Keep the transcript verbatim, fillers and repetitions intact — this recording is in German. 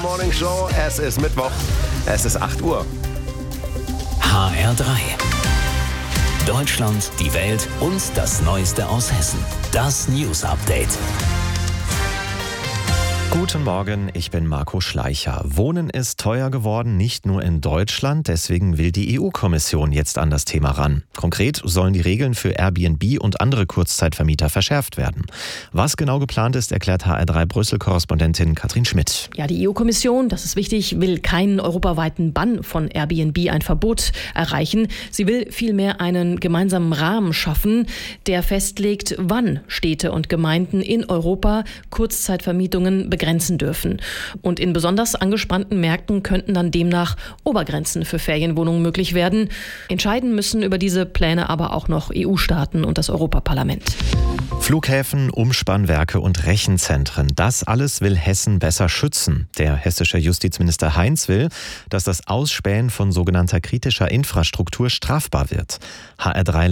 Morning Show. Es ist Mittwoch. Es ist acht Uhr. H R drei. Deutschland, die Welt und das Neueste aus Hessen. Das News Update. Guten Morgen, ich bin Marco Schleicher. Wohnen ist teuer geworden, nicht nur in Deutschland. Deswegen will die E U-Kommission jetzt an das Thema ran. Konkret sollen die Regeln für Airbnb und andere Kurzzeitvermieter verschärft werden. Was genau geplant ist, erklärt H R drei Brüssel-Korrespondentin Katrin Schmidt. Ja, die E U-Kommission, das ist wichtig, will keinen europaweiten Bann von Airbnb, ein Verbot erreichen. Sie will vielmehr einen gemeinsamen Rahmen schaffen, der festlegt, wann Städte und Gemeinden in Europa Kurzzeitvermietungen begrenzen dürfen. Und in besonders angespannten Märkten könnten dann demnach Obergrenzen für Ferienwohnungen möglich werden. Entscheiden müssen über diese Pläne aber auch noch E U-Staaten und das Europaparlament. Flughäfen, Umspannwerke und Rechenzentren, das alles will Hessen besser schützen. Der hessische Justizminister Heinz will, dass das Ausspähen von sogenannter kritischer Infrastruktur strafbar wird. H R drei